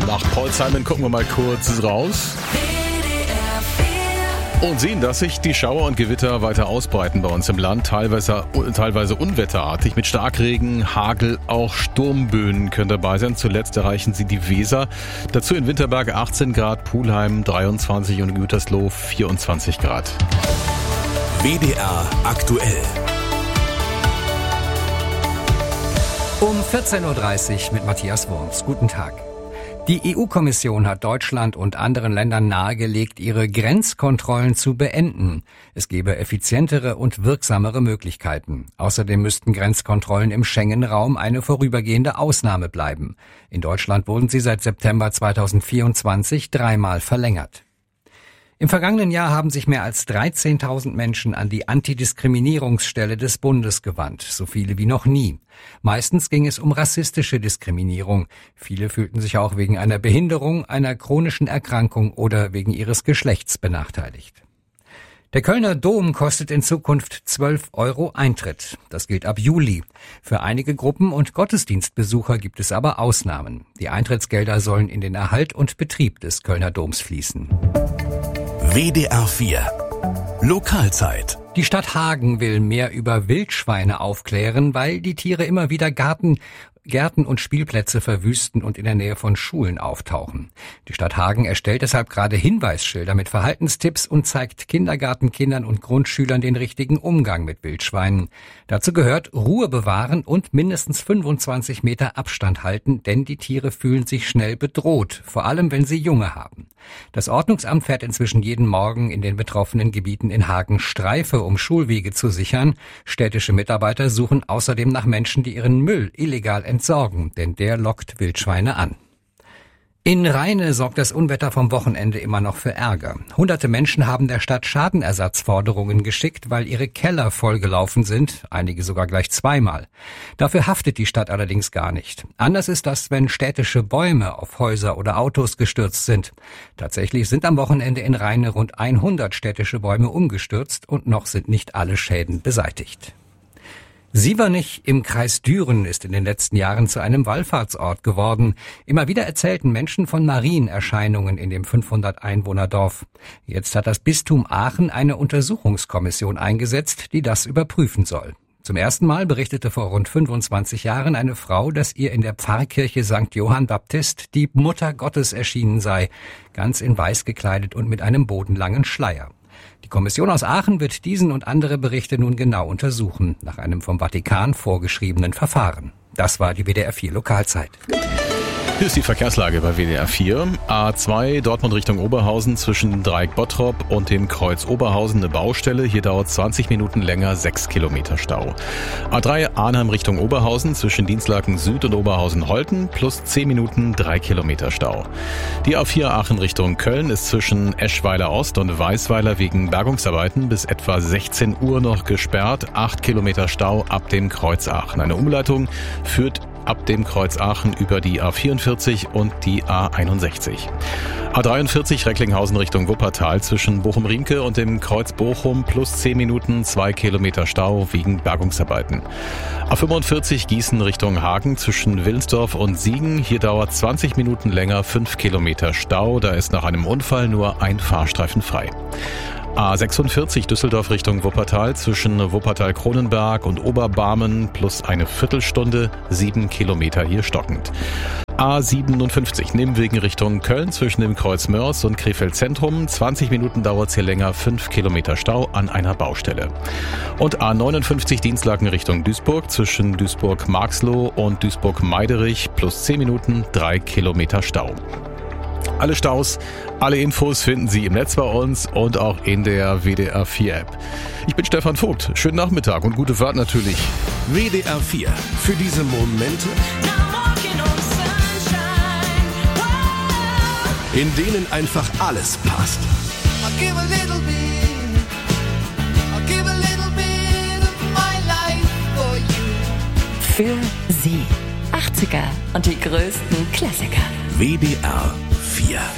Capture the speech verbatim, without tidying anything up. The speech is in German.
Nach Paul Simon gucken wir mal kurz raus und sehen, dass sich die Schauer und Gewitter weiter ausbreiten bei uns im Land. Teilweise, teilweise unwetterartig mit Starkregen, Hagel, auch Sturmböen können dabei sein. Zuletzt erreichen sie die Weser. Dazu in Winterberg achtzehn Grad, Pulheim dreiundzwanzig und Gütersloh vierundzwanzig Grad. W D R aktuell. Um vierzehn Uhr dreißig mit Matthias Wurms. Guten Tag. Die E U-Kommission hat Deutschland und anderen Ländern nahegelegt, ihre Grenzkontrollen zu beenden. Es gebe effizientere und wirksamere Möglichkeiten. Außerdem müssten Grenzkontrollen im Schengen-Raum eine vorübergehende Ausnahme bleiben. In Deutschland wurden sie seit September zweitausendvierundzwanzig dreimal verlängert. Im vergangenen Jahr haben sich mehr als dreizehntausend Menschen an die Antidiskriminierungsstelle des Bundes gewandt, so viele wie noch nie. Meistens ging es um rassistische Diskriminierung. Viele fühlten sich auch wegen einer Behinderung, einer chronischen Erkrankung oder wegen ihres Geschlechts benachteiligt. Der Kölner Dom kostet in Zukunft zwölf Euro Eintritt. Das gilt ab Juli. Für einige Gruppen und Gottesdienstbesucher gibt es aber Ausnahmen. Die Eintrittsgelder sollen in den Erhalt und Betrieb des Kölner Doms fließen. W D R vier Lokalzeit. Die Stadt Hagen will mehr über Wildschweine aufklären, weil die Tiere immer wieder Garten, Gärten und Spielplätze verwüsten und in der Nähe von Schulen auftauchen. Die Stadt Hagen erstellt deshalb gerade Hinweisschilder mit Verhaltenstipps und zeigt Kindergartenkindern und Grundschülern den richtigen Umgang mit Wildschweinen. Dazu gehört Ruhe bewahren und mindestens fünfundzwanzig Meter Abstand halten, denn die Tiere fühlen sich schnell bedroht, vor allem wenn sie Junge haben. Das Ordnungsamt fährt inzwischen jeden Morgen in den betroffenen Gebieten in Hagen Streife, um Schulwege zu sichern. Städtische Mitarbeiter suchen außerdem nach Menschen, die ihren Müll illegal entsorgen, denn der lockt Wildschweine an. In Rheine sorgt das Unwetter vom Wochenende immer noch für Ärger. Hunderte Menschen haben der Stadt Schadenersatzforderungen geschickt, weil ihre Keller vollgelaufen sind, einige sogar gleich zweimal. Dafür haftet die Stadt allerdings gar nicht. Anders ist das, wenn städtische Bäume auf Häuser oder Autos gestürzt sind. Tatsächlich sind am Wochenende in Rheine rund hundert städtische Bäume umgestürzt und noch sind nicht alle Schäden beseitigt. Sievernich im Kreis Düren ist in den letzten Jahren zu einem Wallfahrtsort geworden. Immer wieder erzählten Menschen von Marienerscheinungen in dem fünfhundert Einwohner-Dorf. Jetzt hat das Bistum Aachen eine Untersuchungskommission eingesetzt, die das überprüfen soll. Zum ersten Mal berichtete vor rund fünfundzwanzig Jahren eine Frau, dass ihr in der Pfarrkirche Sankt Johann Baptist die Mutter Gottes erschienen sei, ganz in weiß gekleidet und mit einem bodenlangen Schleier. Die Kommission aus Aachen wird diesen und andere Berichte nun genau untersuchen, nach einem vom Vatikan vorgeschriebenen Verfahren. Das war die W D R vier Lokalzeit. Hier ist die Verkehrslage bei W D R vier. A zwei Dortmund Richtung Oberhausen zwischen dem Dreieck Bottrop und dem Kreuz Oberhausen eine Baustelle. Hier dauert zwanzig Minuten länger, sechs Kilometer Stau. A drei Arnhem Richtung Oberhausen zwischen Dienstlaken Süd und Oberhausen-Holten plus zehn Minuten, drei Kilometer Stau. Die A vier Aachen Richtung Köln ist zwischen Eschweiler Ost und Weißweiler wegen Bergungsarbeiten bis etwa sechzehn Uhr noch gesperrt. acht Kilometer Stau ab dem Kreuz Aachen. Eine Umleitung führt ab dem Kreuz Aachen über die A vierundvierzig und die A einundsechzig. A dreiundvierzig Recklinghausen Richtung Wuppertal zwischen Bochum-Riemke und dem Kreuz Bochum plus zehn Minuten, zwei Kilometer Stau wegen Bergungsarbeiten. A fünfundvierzig Gießen Richtung Hagen zwischen Willensdorf und Siegen. Hier dauert zwanzig Minuten länger, fünf Kilometer Stau. Da ist nach einem Unfall nur ein Fahrstreifen frei. A sechsundvierzig Düsseldorf Richtung Wuppertal zwischen Wuppertal-Kronenberg und Oberbarmen plus eine Viertelstunde, sieben Kilometer hier stockend. A siebenundfünfzig Nimwegen Richtung Köln zwischen dem Kreuz Mörs und Krefeld Zentrum. zwanzig Minuten dauert es hier länger, fünf Kilometer Stau an einer Baustelle. Und A neunundfünfzig Dienstlaken Richtung Duisburg zwischen Duisburg-Marxloh und Duisburg-Meiderich plus zehn Minuten, drei Kilometer Stau. Alle Staus, alle Infos finden Sie im Netz bei uns und auch in der W D R vier App. Ich bin Stefan Vogt. Schönen Nachmittag und gute Fahrt natürlich. W D R vier. Für diese Momente, in denen einfach alles passt. Für Sie. achtziger und die größten Klassiker. W D R vier.